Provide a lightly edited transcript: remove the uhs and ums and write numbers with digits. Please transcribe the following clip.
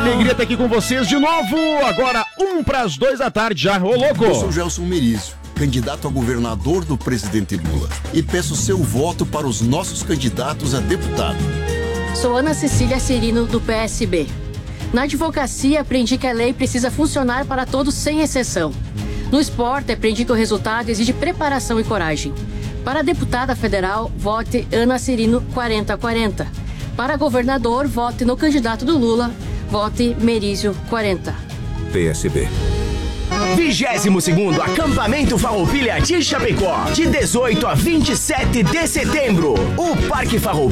Alegria estar aqui com vocês de novo. Agora 1:02 da tarde já. Ô, louco! Eu sou Gelson Merizio, candidato a governador do presidente Lula. E peço seu voto para os nossos candidatos a deputado. Sou Ana Cecília Cirino, do PSB. Na advocacia, aprendi que a lei precisa funcionar para todos sem exceção. No esporte, aprendi que o resultado exige preparação e coragem. Para deputada federal, vote Ana Cirino 4040. Para governador, vote no candidato do Lula, vote Merizio 40. PSB. 22º Acampamento Farroupilha de Chapecó, de 18 a 27 de setembro. O Parque Farroupilha